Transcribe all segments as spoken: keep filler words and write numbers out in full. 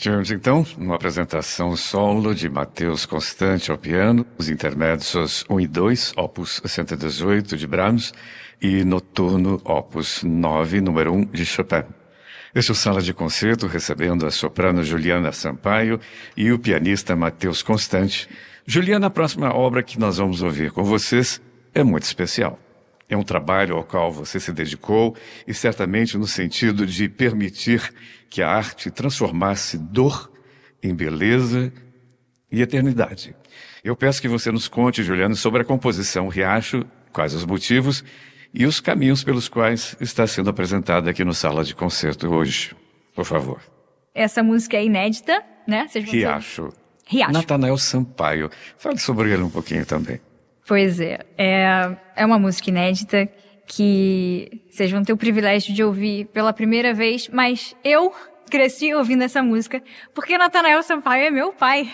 Tivemos então uma apresentação solo de Matheus Constante ao piano, os intermédios um e dois, opus cento e dezoito de Brahms e Noturno, opus nove, número um de Chopin. Este é o Sala de Concerto, recebendo a soprano Juliana Sampaio e o pianista Matheus Constante. Juliana, a próxima obra que nós vamos ouvir com vocês é muito especial. É um trabalho ao qual você se dedicou e certamente no sentido de permitir que a arte transformasse dor em beleza e eternidade. Eu peço que você nos conte, Juliana, sobre a composição Riacho, quais os motivos e os caminhos pelos quais está sendo apresentada aqui no Sala de Concerto hoje. Por favor. Essa música é inédita, né? Vocês vão Riacho. Dizer... Riacho. Natanael Sampaio. Fale sobre ele um pouquinho também. Pois é, é, é uma música inédita que vocês vão ter o privilégio de ouvir pela primeira vez, mas eu cresci ouvindo essa música porque Natanael Sampaio é meu pai.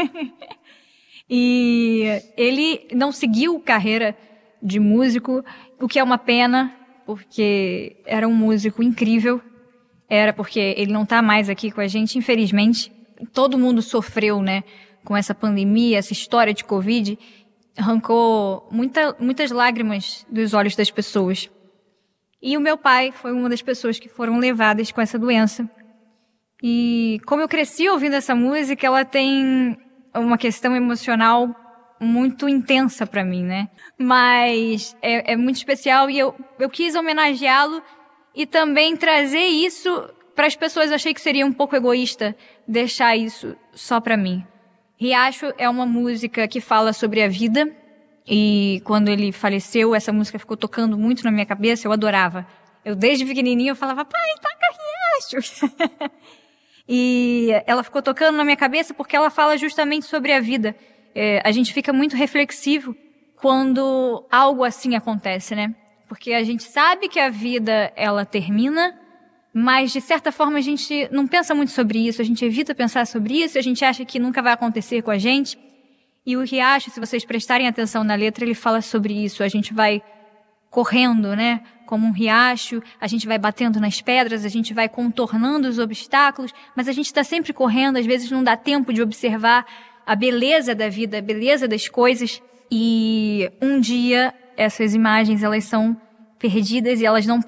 E ele não seguiu carreira de músico, o que é uma pena, porque era um músico incrível, era porque ele não está mais aqui com a gente, infelizmente. Todo mundo sofreu, né, com essa pandemia, essa história de Covid, arrancou muita, muitas lágrimas dos olhos das pessoas. E o meu pai foi uma das pessoas que foram levadas com essa doença. E como eu cresci ouvindo essa música, ela tem uma questão emocional muito intensa para mim, né? Mas é, é muito especial e eu, eu quis homenageá-lo e também trazer isso para as pessoas. Eu achei que seria um pouco egoísta deixar isso só para mim. Riacho é uma música que fala sobre a vida e quando ele faleceu, essa música ficou tocando muito na minha cabeça, eu adorava. Eu desde pequenininha eu falava, pai, toca Riacho! E ela ficou tocando na minha cabeça porque ela fala justamente sobre a vida. É, a gente fica muito reflexivo quando algo assim acontece, né? Porque a gente sabe que a vida, ela termina, mas de certa forma a gente não pensa muito sobre isso, a gente evita pensar sobre isso, a gente acha que nunca vai acontecer com a gente. E o Riacho, se vocês prestarem atenção na letra, ele fala sobre isso. A gente vai correndo, né? Como um riacho, a gente vai batendo nas pedras, a gente vai contornando os obstáculos, mas a gente está sempre correndo, às vezes não dá tempo de observar a beleza da vida, a beleza das coisas. E um dia essas imagens, elas são perdidas e elas não